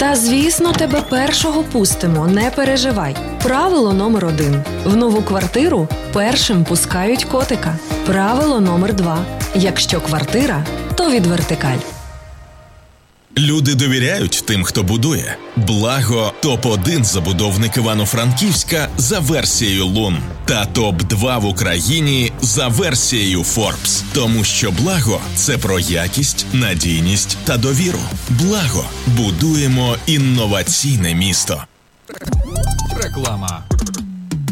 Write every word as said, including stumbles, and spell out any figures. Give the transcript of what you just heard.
Та, звісно, тебе першого пустимо, не переживай. Правило номер один. В нову квартиру першим пускають котика. Правило номер два. Якщо квартира, то від Вертикаль. Люди довіряють тим, хто будує. Благо – топ один забудовник Івано-Франківська за версією Лун. Та топ два в Україні за версією Forbes. Тому що Благо – це про якість, надійність та довіру. Благо – будуємо інноваційне місто. Реклама.